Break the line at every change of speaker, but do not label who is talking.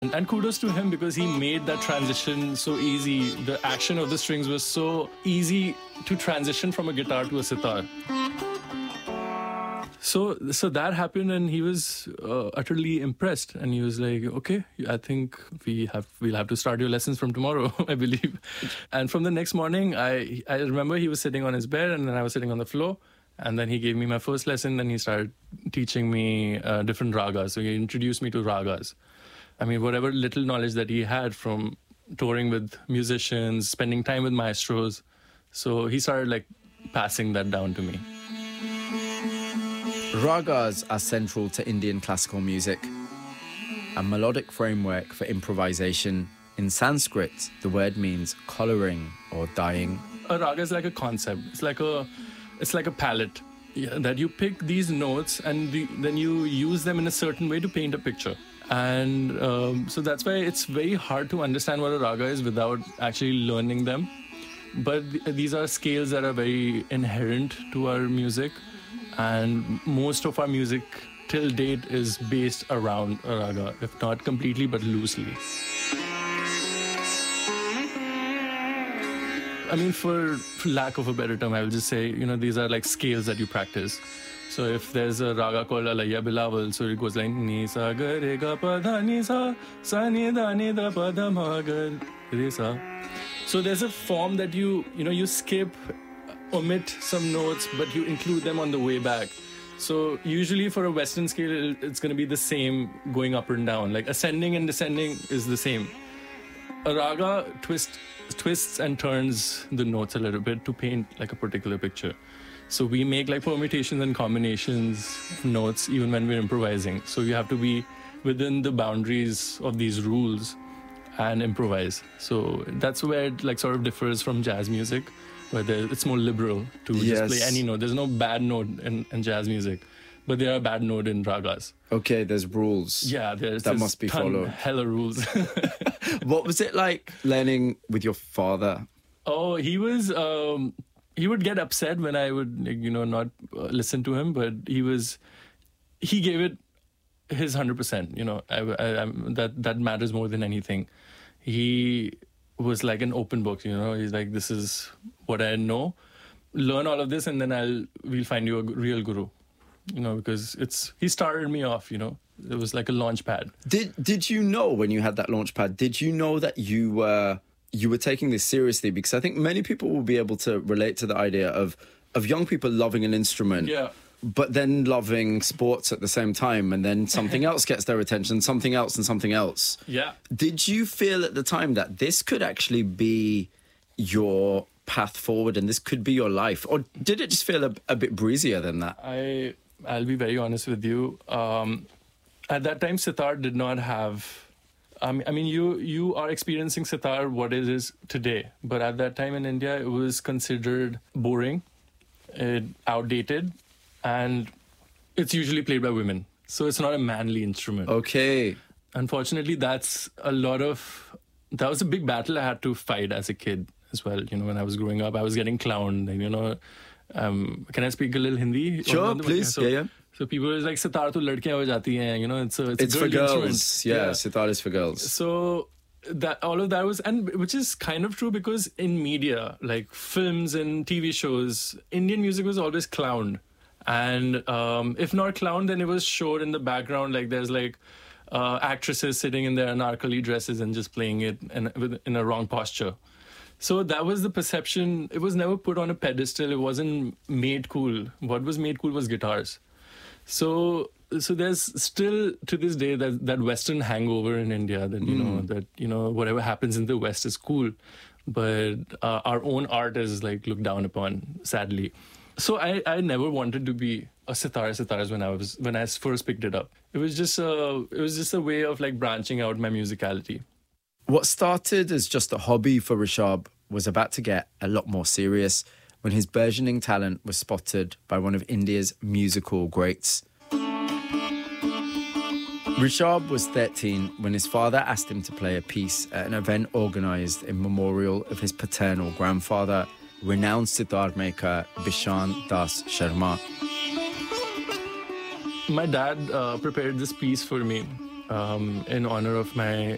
And kudos to him because he made that transition so easy. The action of the strings was so easy to transition from a guitar to a sitar. So that happened, and he was utterly impressed. And he was like, "Okay, I think we'll have to start your lessons from tomorrow, I believe." And from the next morning, I remember he was sitting on his bed, and then I was sitting on the floor. And then he gave me my first lesson. Then he started teaching me different ragas. So he introduced me to ragas. I mean, whatever little knowledge that he had from touring with musicians, spending time with maestros. So he started like passing that down to me.
Ragas are central to Indian classical music, a melodic framework for improvisation. In Sanskrit, the word means colouring or dyeing.
A raga is like a concept. It's like a palette that you pick these notes and then you use them in a certain way to paint a picture. And so that's why it's very hard to understand what a raga is without actually learning them. But these are scales that are very inherent to our music. And most of our music till date is based around a raga, if not completely, but loosely. I mean, for lack of a better term, I will just say, these are like scales that you practice. So if there's a raga called Alayya Bilawal, so it goes like ni sa ga re ga pa dha ni sa ni da pa dha ma ga re sa. So there's a form that you skip, omit some notes, but you include them on the way back. So usually for a Western scale, it's going to be the same going up and down. Like ascending and descending is the same. A raga twists and turns the notes a little bit to paint like a particular picture. So we make like permutations and combinations of notes even when we're improvising. So you have to be within the boundaries of these rules and improvise. So that's where it like sort of differs from jazz music, where it's more liberal to just play any note. There's no bad note in jazz music, but there are bad note in ragas.
Okay, there's rules.
Yeah,
that must be followed.
Hella rules.
What was it like learning with your father?
Oh, he was. He would get upset when I would, not listen to him, but he gave it his 100%. That matters more than anything. He was like an open book. He's like, this is what I know. Learn all of this, and then we'll find you a real guru. Because he started me off. It was like a launch pad.
Did you know when you had that launch pad? Did you know that you were taking this seriously? Because I think many people will be able to relate to the idea of young people loving an instrument, but then loving sports at the same time, and then something else gets their attention, something else and something else.
Yeah.
Did you feel at the time that this could actually be your path forward and this could be your life? Or did it just feel a bit breezier than that?
I'll be very honest with you. At that time, sitar did not have... I mean, you are experiencing sitar what it is today. But at that time in India, it was considered boring, outdated, and it's usually played by women. So it's not a manly instrument.
Okay.
Unfortunately, that was a big battle I had to fight as a kid as well. When I was growing up, I was getting clowned. Can I speak a little Hindi?
Sure, please. Yeah.
So people were like, sitar to ladkiyan ho jati hain,
it's for girls. Yeah, sitar is for girls.
So all of that was, and which is kind of true because in media, like films and TV shows, Indian music was always clowned. And if not clowned, then it was showed in the background, like there's like actresses sitting in their anarkali dresses and just playing it in a wrong posture. So that was the perception. It was never put on a pedestal. It wasn't made cool. What was made cool was guitars. So there's still to this day that Western hangover in India that whatever happens in the West is cool, but our own art is like looked down upon, sadly. So I never wanted to be a sitars when I first picked it up. It was just a way of like branching out my musicality.
What started as just a hobby for Rishabh was about to get a lot more serious when his burgeoning talent was spotted by one of India's musical greats. Rishabh was 13 when his father asked him to play a piece at an event organised in memorial of his paternal grandfather, renowned sitar maker Bishan Das Sharma.
My dad prepared this piece for me in honor of my